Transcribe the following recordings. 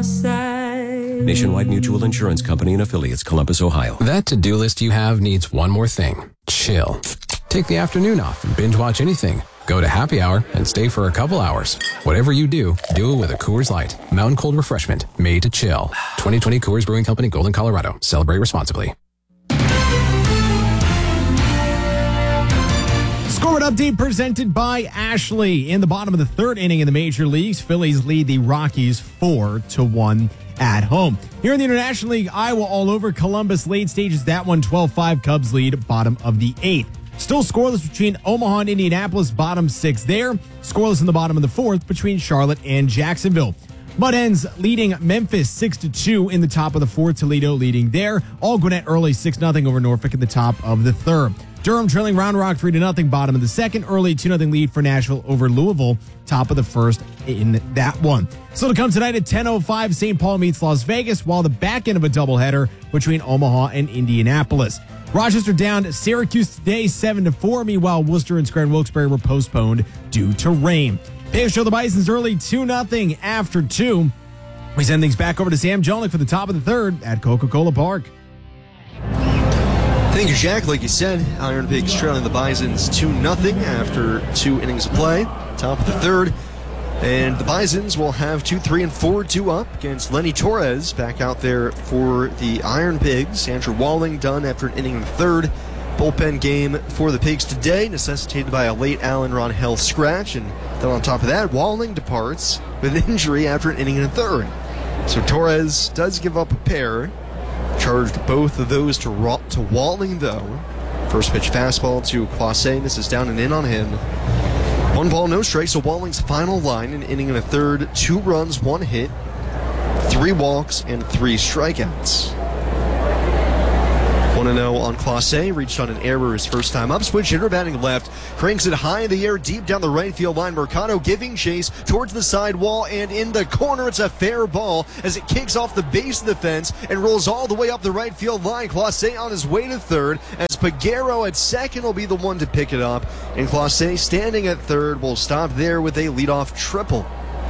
my side. Nationwide Mutual Insurance Company and affiliates, Columbus, Ohio. That to-do list you have needs one more thing. Chill. Take the afternoon off and binge watch anything. Go to happy hour and stay for a couple hours. Whatever you do it with a Coors Light. Mountain cold refreshment made to chill. 2020 Coors Brewing Company, Golden, Colorado. Celebrate responsibly. Scoreboard update presented by Ashley. In the bottom of the third inning in the major leagues, Phillies lead the Rockies 4-1 at home. Here in the International League, Iowa all over Columbus. Late stages, that one 12-5. Cubs lead bottom of the eighth. Still scoreless between Omaha and Indianapolis, bottom six there. Scoreless in the bottom of the fourth between Charlotte and Jacksonville. Mud Hens leading Memphis 6-2 in the top of the fourth. Toledo leading there. All Gwinnett early 6-0 over Norfolk in the top of the third. Durham trailing Round Rock 3-0, bottom of the second. Early 2-0 lead for Nashville over Louisville, top of the first in that one. Still to come tonight at 10:05, St. Paul meets Las Vegas, while the back end of a doubleheader between Omaha and Indianapolis. Rochester down to Syracuse today, 7-4. Meanwhile, Worcester and Scranton Wilkes-Barre were postponed due to rain. Payers show the Bisons early 2-0 after 2. We send things back over to Sam Jolnick for the top of the third at Coca-Cola Park. Thank you, Jack. Like you said, Iron Pigs trailing the Bisons 2-0 after 2 innings of play. Top of the third. And the Bisons will have 2-3 and 4-2 up against Lenny Torres back out there for the Iron Pigs. Andrew Walling done after an inning in the third. Bullpen game for the Pigs today, necessitated by a late Alan Ronhell scratch. And then on top of that, Walling departs with an injury after an inning in the third. So Torres does give up a pair. Charged both of those to Walling, though. First pitch fastball to Clase. This is down and in on him. 1 ball, no strikes. So Walling's final line, an inning and a third. 2 runs, 1 hit, 3 walks, and 3 strikeouts. 1-0 on Clase. Reached on an error his first time up. Switch hitter batting left. Cranks it high in the air, deep down the right field line. Mercado giving chase towards the side wall, and in the corner, it's a fair ball as it kicks off the base of the fence and rolls all the way up the right field line. Clase on his way to third, as Peguero at second will be the one to pick it up. And Clase standing at third will stop there with a leadoff triple.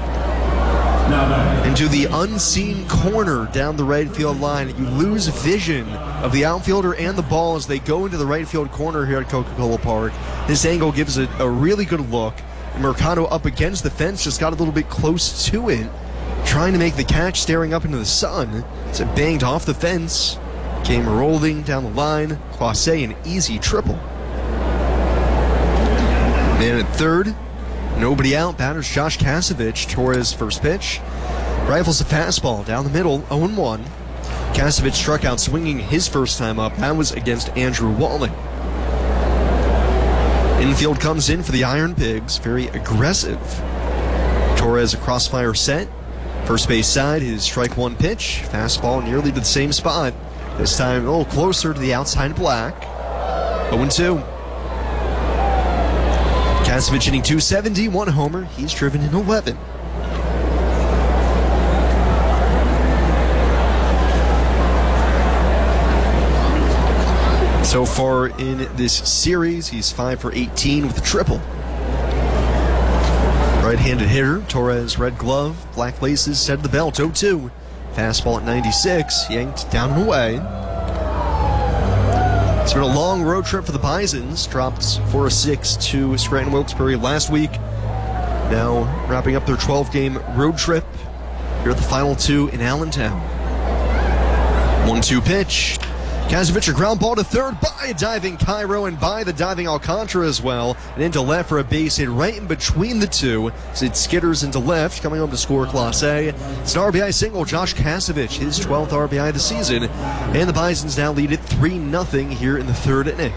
Into the unseen corner down the right field line. You lose vision of the outfielder and the ball as they go into the right field corner here at Coca-Cola Park. This angle gives it a really good look. Mercado up against the fence, just got a little bit close to it, trying to make the catch, staring up into the sun. It's banged off the fence, came rolling down the line. Clase, an easy triple. Man at third, nobody out. Batters Josh Kasevich. Torres first pitch. Rifles a fastball down the middle, 0-1. Kasevich struck out swinging his first time up. That was against Andrew Walling. Infield comes in for the Iron Pigs. Very aggressive. Torres a crossfire set. First base side, his strike one pitch. Fastball nearly to the same spot. This time a little closer to the outside black. 0-2. Kasevich hitting .270, 1 homer. He's driven in 11. So far in this series, he's 5 for 18 with a triple. Right-handed hitter, Torres, red glove, black laces, set of the belt, 0-2. Fastball at 96, yanked down and away. It's been a long road trip for the Bisons. Dropped 4-6 to Scranton Wilkes-Barre last week. Now wrapping up their 12-game road trip here at the final 2 in Allentown. 1-2 pitch. Kasevich a ground ball to third by a diving Cairo and by the diving Alcantara as well. And into left for a base hit right in between the two. So it skitters into left, coming home to score Clase. It's an RBI single, Josh Kasevich, his 12th RBI of the season. And the Bisons now lead it 3-0 here in the third inning.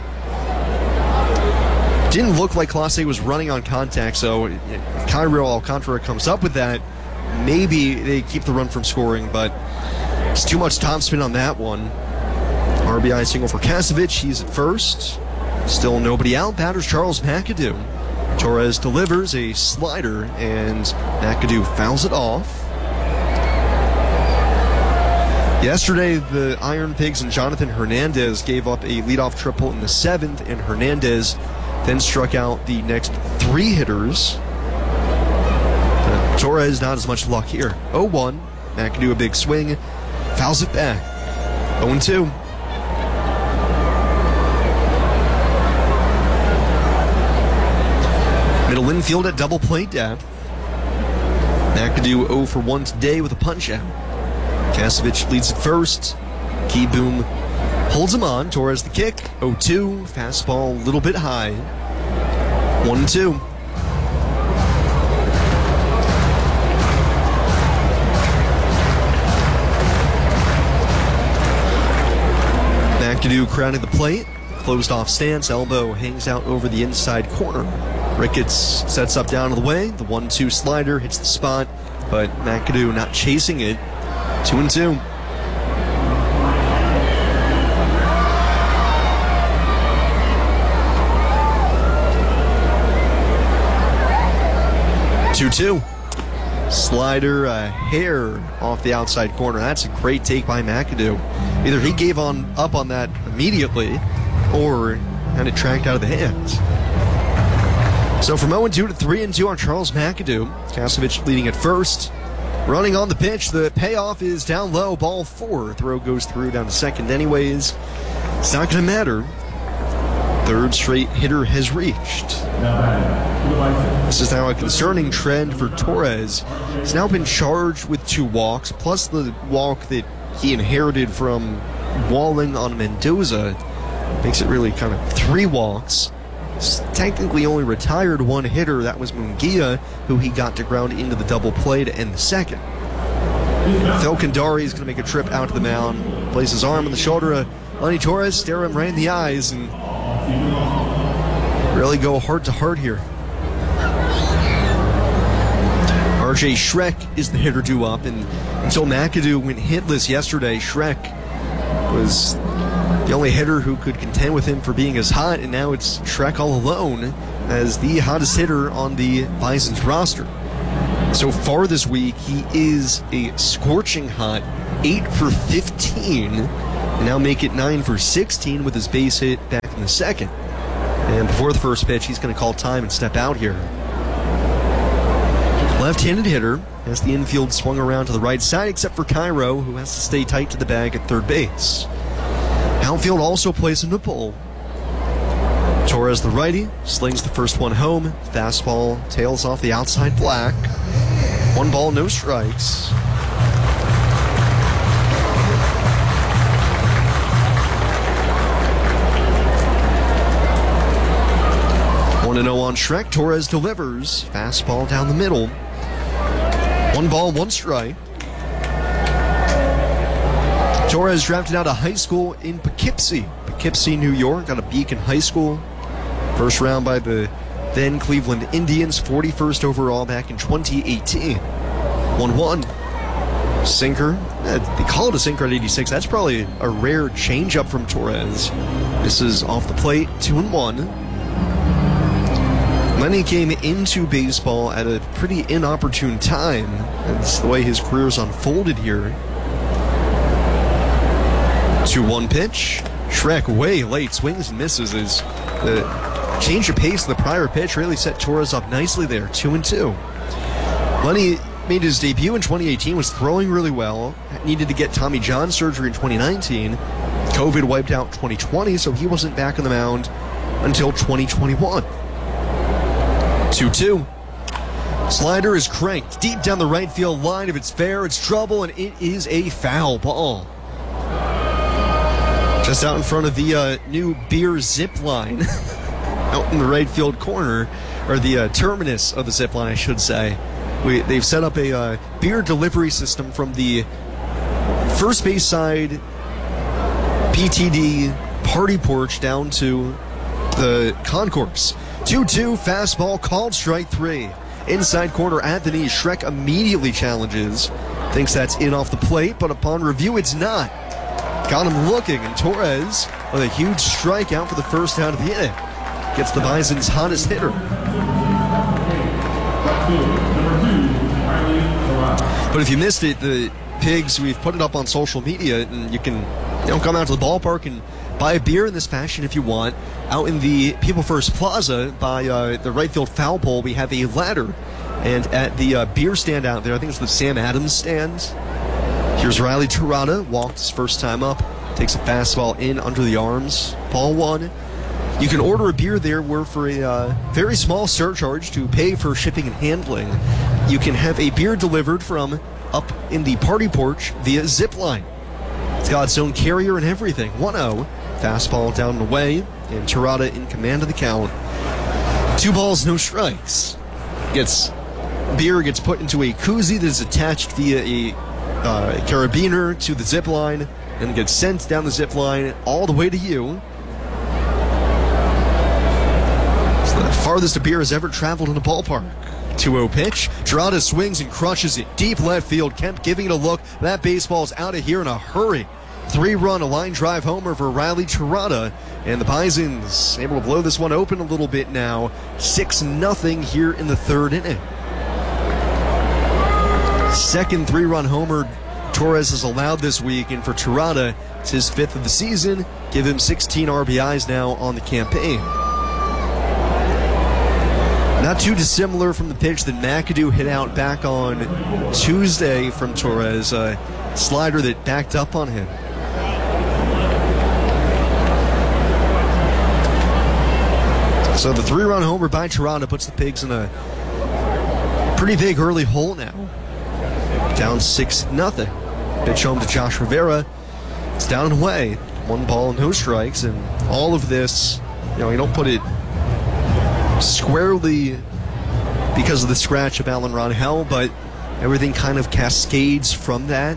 Didn't look like Clase was running on contact, so Cairo Alcantara comes up with that. Maybe they keep the run from scoring, but it's too much topspin on that one. RBI single for Kasevich. He's at first. Still nobody out. Batters Charles McAdoo. Torres delivers a slider, and McAdoo fouls it off. Yesterday, the Iron Pigs and Jonathan Hernandez gave up a leadoff triple in the 7th, and Hernandez then struck out the next 3 hitters. Torres not as much luck here. 0-1. McAdoo a big swing, fouls it back. 0-2. Middle infield at double play depth. McAdoo 0 for 1 today with a punch out. Kasevich leads at first. Kieboom holds him on. Torres the kick. 0-2. Fastball a little bit high. 1-2. McAdoo crowding the plate. Closed off stance. Elbow hangs out over the inside corner. Ricketts sets up down to the way. The 1-2 slider hits the spot, but McAdoo not chasing it. 2-2. Slider a hair off the outside corner. That's a great take by McAdoo. Either he gave up on that immediately or had it tracked out of the hands. So from 0-2 to 3-2 on Charles McAdoo. Kasevich leading at first. Running on the pitch. The payoff is down low. Ball 4. Throw goes through down to second anyways. It's not going to matter. Third straight hitter has reached. This is now a concerning trend for Torres. He's now been charged with 2 walks, plus the walk that he inherited from walling on Mendoza. Makes it really kind of 3 walks. He's technically only retired 1 hitter. That was Munguia, who he got to ground into the double play to end the second. Phil Kandari is going to make a trip out to the mound, place his arm on the shoulder of Lenny Torres, stare him right in the eyes, and really go heart to heart here. RJ Schreck is the hitter due up, and until McAdoo went hitless yesterday, Schreck was the only hitter who could contend with him for being as hot, and now it's Schreck all alone as the hottest hitter on the Bison's roster. So far this week, he is a scorching hot 8 for 15, and now make it 9 for 16 with his base hit back in the second. And before the first pitch, he's going to call time and step out here. Left-handed hitter as the infield swung around to the right side, except for Cairo, who has to stay tight to the bag at third base. Outfield also plays in the pole. Torres, the righty, slings the first one home. Fastball tails off the outside black. 1 ball, no strikes. On Schreck, Torres delivers. Fastball down the middle. 1 ball, 1 strike. Torres drafted out of high school in Poughkeepsie, New York, out of Beacon High School. First round by the then Cleveland Indians, 41st overall back in 2018. 1-1. Sinker. They call it a sinker at 86. That's probably a rare changeup from Torres. This is off the plate, 2-1. Lenny came into baseball at a pretty inopportune time. That's the way his career's unfolded here. 2-1 pitch. Schreck way late, swings and misses. As the change of pace of the prior pitch really set Torres up nicely there. 2-2. Lenny made his debut in 2018, was throwing really well, needed to get Tommy John surgery in 2019. COVID wiped out 2020, so he wasn't back on the mound until 2021. 2-2. Slider is cranked deep down the right field line. If it's fair, it's trouble, and it is a foul ball. Just out in front of the new beer zip line out in the right field corner, or the terminus of the zip line, I should say. They've set up a beer delivery system from the first base side PTD party porch down to the concourse. 2-2, fastball called strike 3. Inside corner at the knee. Schreck immediately challenges. Thinks that's in off the plate, but upon review, it's not. Got him looking, and Torres, with a huge strikeout for the first out of the inning, gets the Bison's hottest hitter. But if you missed it, the Pigs, we've put it up on social media, and you can come out to the ballpark and buy a beer in this fashion if you want. Out in the People First Plaza by the right field foul pole, we have a ladder. And at the beer stand out there, I think it's the Sam Adams stand, here's Riley Terada, walked his first time up, takes a fastball in under the arms, ball one. You can order a beer there where for a very small surcharge to pay for shipping and handling, you can have a beer delivered from up in the party porch via Zipline. It's got its own carrier and everything. 1-0, fastball down and away, and Terada in command of the count. 2 balls, no strikes. Beer gets put into a koozie that is attached via a carabiner to the zip line and gets sent down the zip line all the way to you. Farthest a beer has ever traveled in a ballpark. 2-0 pitch. Terada swings and crushes it. Deep left field. Kemp giving it a look. That baseball's out of here in a hurry. 3-run, a line drive homer for Riley Terada. And the Bisons able to blow this one open a little bit now. 6-0 here in the third inning. Second 3-run homer Torres has allowed this week. And for Terada, it's his 5th of the season. Give him 16 RBIs now on the campaign. Not too dissimilar from the pitch that McAdoo hit out back on Tuesday from Torres, a slider that backed up on him. So the 3-run homer by Terada puts the Pigs in a pretty big early hole now. Down 6-0. Pitch home to Josh Rivera. It's down and away. 1 ball, no strikes, and all of this, you don't put it squarely because of the scratch of Alan Ronhell, but everything kind of cascades from that.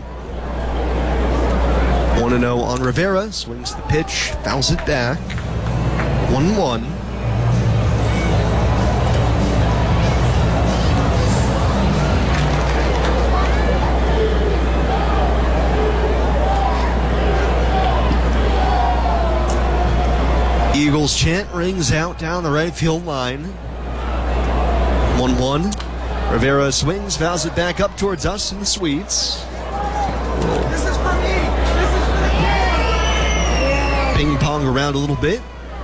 1-0 on Rivera, swings the pitch, fouls it back. 1-1. Eagles chant rings out down the right field line. 1-1. Rivera swings, fouls it back up towards us in the suites. This is for me. Ping pong around a little bit.